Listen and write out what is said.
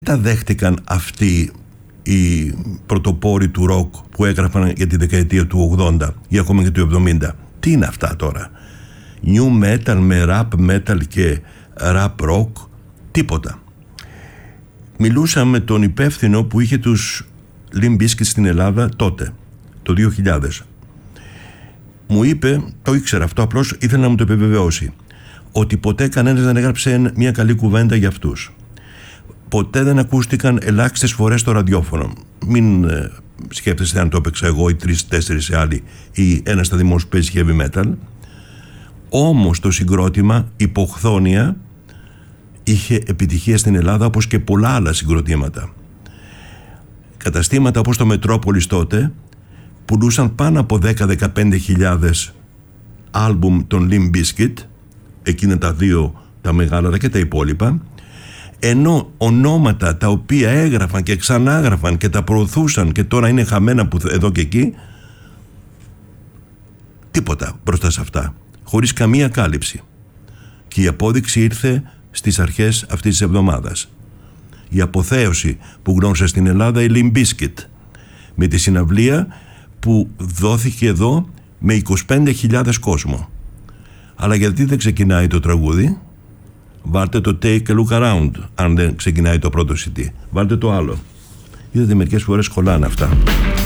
τα δέχτηκαν αυτοί οι πρωτοπόροι του ροκ που έγραφαν για τη δεκαετία του 80 ή ακόμα και του 70. Τι είναι αυτά τώρα? New metal με rap metal και rap rock? Τίποτα. Μιλούσα με τον υπεύθυνο που είχε τους Limp Bizkit στην Ελλάδα τότε, το 2000. Μου είπε, το ήξερα αυτό, απλώς ήθελε να μου το επιβεβαιώσει, ότι ποτέ κανένας δεν έγραψε μια καλή κουβέντα για αυτούς. Ποτέ δεν ακούστηκαν ελάχιστες φορές στο ραδιόφωνο. Μην σκέφτεστε αν το έπαιξα εγώ ή 3-4 άλλοι ή ένας σταθμός που παίζει heavy metal. Όμως το συγκρότημα Υποχθόνια είχε επιτυχία στην Ελλάδα, όπως και πολλά άλλα συγκροτήματα. Καταστήματα όπως το Μετρόπολης τότε πουλούσαν πάνω από 10-15 χιλιάδες άλμπουμ των Limp Bizkit, εκείνα τα δύο τα μεγάλα και τα υπόλοιπα, ενώ ονόματα τα οποία έγραφαν και ξανάγραφαν και τα προωθούσαν και τώρα είναι χαμένα που εδώ και εκεί, τίποτα μπροστά σε αυτά, χωρίς καμία κάλυψη. Και η απόδειξη ήρθε στις αρχές αυτής της εβδομάδας. Η αποθέωση που γνώρισα στην Ελλάδα η Limp Bizkit, με τη συναυλία που δόθηκε εδώ με 25.000 κόσμο. Αλλά γιατί δεν ξεκινάει το τραγούδι? Βάλτε το Take a Look Around, αν δεν ξεκινάει το πρώτο CD. Βάλτε το άλλο. Είδατε, μερικές φορές κολλάνε αυτά.